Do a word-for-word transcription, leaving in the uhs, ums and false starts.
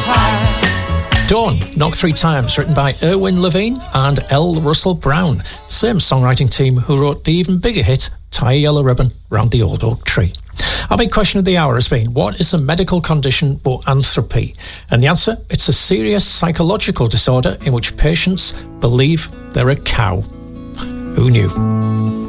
pie. Dawn, Knock Three Times, written by Erwin Levine and L. Russell Brown, same songwriting team who wrote the even bigger hit, Tie a Yellow Ribbon Round the Old Oak Tree. Our big question of the hour has been, what is a medical condition boanthropy? And the answer, it's a serious psychological disorder in which patients believe they're a cow. Who knew?